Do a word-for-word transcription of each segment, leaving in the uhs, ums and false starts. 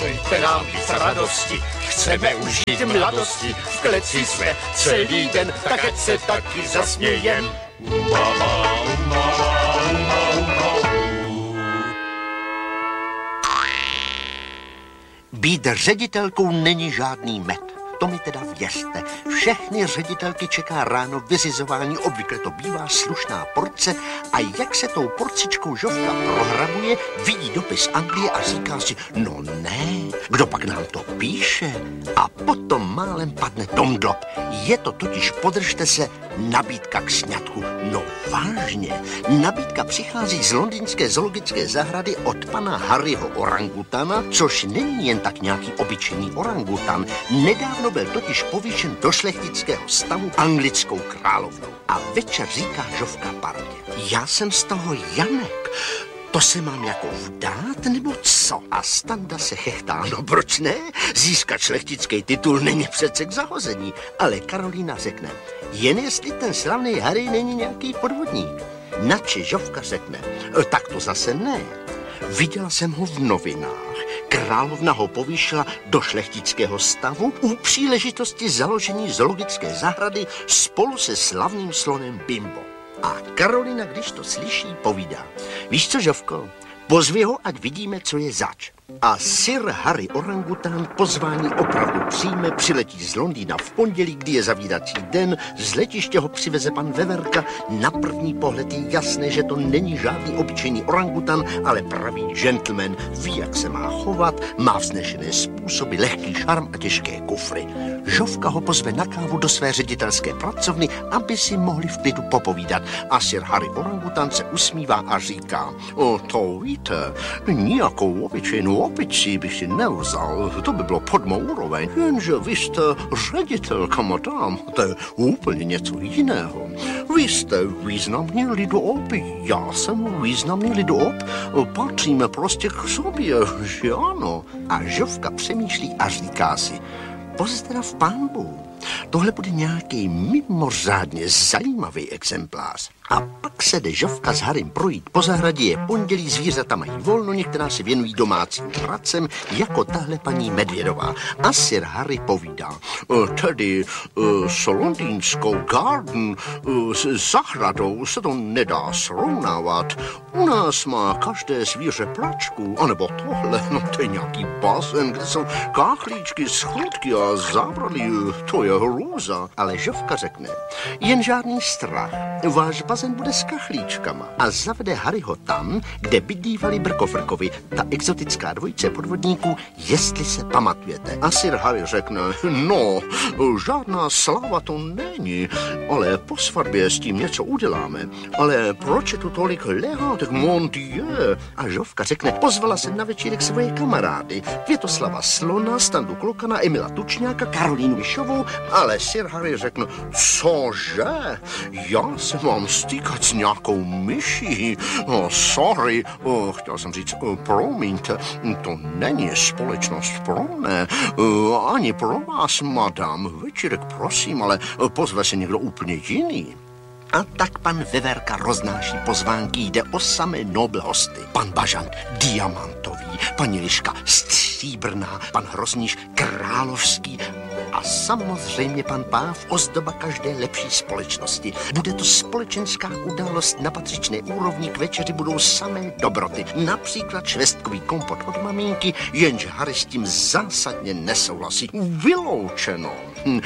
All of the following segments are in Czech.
Přejte nám víc radosti, chceme užít mladosti, v kleci jsme celý den, tak ať se taky zasmějem. Být ředitelkou není žádný med. To mi teda věřte. Všechny ředitelky čeká ráno vyřizování, obvykle to bývá slušná porce a jak se tou porcičkou Žofka prohrabuje, vidí dopis Anglie a říká si, no ne, kdo pak nám to píše? A potom málem padne domdlop. Je to totiž, podržte se, nabídka k sňatku. No vážně, nabídka přichází z londýnské zoologické zahrady od pana Harryho orangutana, což není jen tak nějaký obyčejný orangutan. Nedávno byl totiž povýšen do šlechtického stavu anglickou královnou. A večer říká Žofka pardě, já jsem z toho Janek, to se mám jako vdát, nebo co? A Standa se chechtá, no proč ne? Získat šlechtický titul není přece k zahození. Ale Karolína řekne, jen jestli ten slavný Harry není nějaký podvodník. Nače Žofka řekne, tak to zase ne. Viděla jsem ho v novinách. Královna ho povýšila do šlechtického stavu u příležitosti založení zoologické zahrady spolu se slavným slonem Bimbo. A Karolina, když to slyší, povídá, víš co, Žofko, pozvi ho, ať vidíme, co je zač. A sir Harry orangutan pozvání opravdu přijme, přiletí z Londýna v pondělí, kdy je zavírací den, z letiště ho přiveze pan Veverka. Na první pohled je jasné, že to není žádný obyčejný orangutan, ale pravý gentleman, ví, jak se má chovat, má vznešené způsoby, lehký šarm a těžké kufry. Žofka ho pozve na kávu do své ředitelské pracovny, aby si mohli v klidu popovídat. A sir Harry orangutan se usmívá a říká, o, to víte, nějakou obyčejnou opici bych si nevzal, to by bylo pod mou úroveň, jenže vy jste ředitelka, madám, to je úplně něco jiného. Vy jste významný lidoob, já jsem významný lidoob, patříme prostě k sobě, že ano. A Žofka přemýšlí a říká si, pozdrav pánbu, tohle bude nějaký mimořádně zajímavý exemplář. A pak se jde Žofka s Harrym projít po zahradě, je pondělí, zvířata mají volno, některá se věnují domácím pracem, jako tahle paní Medvědová. A sir Harry povídá, tedy s londýnskou garden, s zahradou se to nedá srovnávat. U nás má každé zvíře plačku, anebo tohle, no to je nějaký bazén, kde jsou káchlíčky, schůdky a zábradlí, to je hrůza. Ale Žofka řekne, jen žádný strach, váš bazén bude s kachlíčkama a zavede Harryho tam, kde bydlívali Brkofrkovi, ta exotická dvojice podvodníků, jestli se pamatujete. A sir Harry řekne, no, žádná sláva to není, ale po svatbě s tím něco uděláme. Ale proč je tu tolik lehátek, mon dieu? A Žofka řekne, pozvala jsem na večírek svoje kamarády. Květoslava Slona, Standu Klokana, Emila Tučňáka, Karolínu Vyšovou, ale sir Harry řekne, cože? Já se mám stýkat s nějakou myší. Oh, sorry, oh, chtěl jsem říct, oh, promiňte, to není společnost pro mne, oh, ani pro vás, madam. Večírek, prosím, ale pozve se někdo úplně jiný. A tak pan Veverka roznáší pozvánky, jde o samé noble hosty. Pan Bažant diamantový, paní Liška stříbrná, pan Hrozníš královský a samozřejmě pan Páv, ozdoba každé lepší společnosti. Bude to společenská událost na patřičné úrovni, k večeři budou samé dobroty. Například švestkový kompot od maminky, jenže Harry s tím zásadně nesouhlasí. Vyloučeno.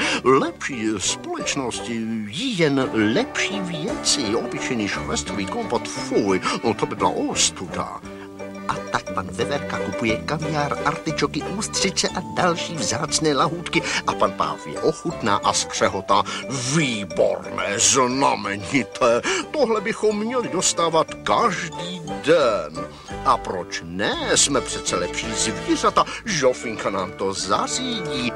Lepší společnosti jí jen lepší věci. Obyčejný švestkový kompot, fuj, no to by byla ostuda. A tak pan Veverka kupuje kaviár, artičoky, ústřice a další vzácné lahůdky a pan Páv je ochutná a skřehotá. Výborné, znamenité, tohle bychom měli dostávat každý den. A proč ne, jsme přece lepší zvířata, Žofinka nám to zařídí.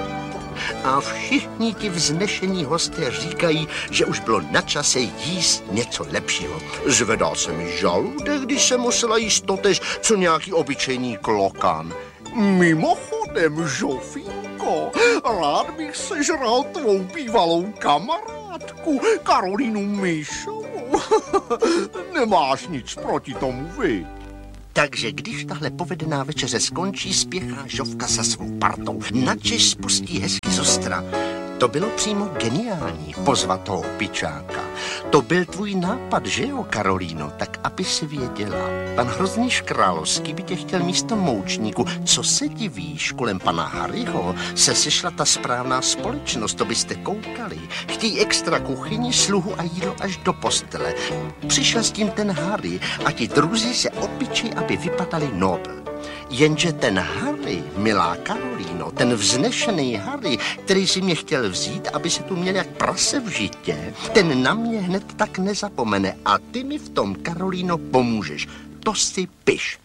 A všichni ti vznešení hosté říkají, že už bylo na čase jíst něco lepšího. Zvedá se mi žaludek, když jsem musela jíst totež, co nějaký obyčejný klokan. Mimochodem, Žofinko, rád bych sežral tvou bývalou kamarádku, Karolínu Myšovou. Nemáš nic proti tomu, vy? Takže když tahle povedená večeře skončí, spěchá Žofka za svou partou. Načež spustí hezky z ostra. To bylo přímo geniální, pozvat toho opičáka. To byl tvůj nápad, že jo, Karolíno? Tak aby si věděla. Pan Hrozníš Královský by tě chtěl místo moučníku. Co se divíš? Kolem pana Harryho se sešla ta správná společnost, to byste koukali. Chtějí extra kuchyni, sluhu a jídlo až do postele. Přišel s tím ten Harry a ti druzí se opičí, aby vypadali nobl. Jenže ten Harry, milá Karolíno, ten vznešený Harry, který si mě chtěl vzít, aby se tu měl jak prase v žitě, ten na mě hned tak nezapomene a ty mi v tom, Karolíno, pomůžeš. To si piš.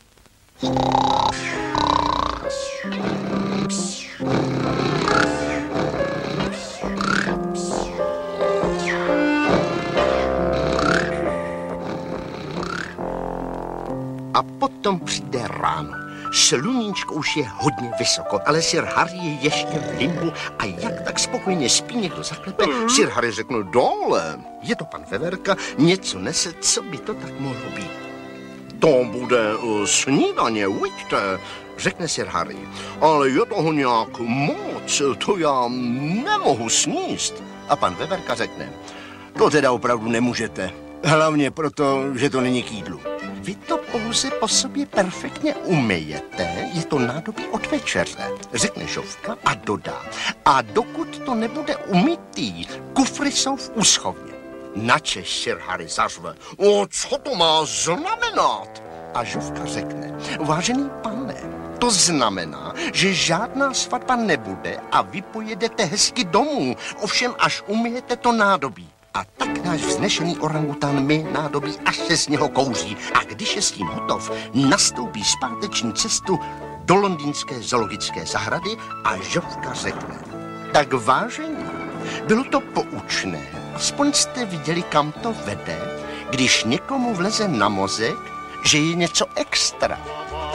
A potom přijde ráno. Sluníčko už je hodně vysoko, ale sir Harry je ještě v limbu a jak tak spokojně spí, někdo zaklepe, sir Harry řekne dole. Je to pan Veverka, něco nese, co by to tak mohlo být? To bude uh, snídaně, uvidíte, řekne sir Harry. Ale je toho nějak moc, to já nemohu sníst. A pan Veverka řekne. To teda opravdu nemůžete. Hlavně proto, že to není k jídlu. Vy to pouze po sobě perfektně umyjete, je to nádobí od večeře, řekne Žofka a dodá. A dokud to nebude umytý, kufry jsou v úschovně. Načež sir Harry zařve. O, co to má znamenat? A Žofka řekne. Vážený pane, to znamená, že žádná svatba nebude a vy pojedete hezky domů, ovšem až umyjete to nádobí. A tak náš vznešený orangután my nádobí, až se z něho kouří. A když je s tím hotov, nastoupí zpáteční cestu do londýnské zoologické zahrady a Žofka řekne. Tak vážení, bylo to poučné. Aspoň jste viděli, kam to vede, když někomu vleze na mozek, že je něco extra.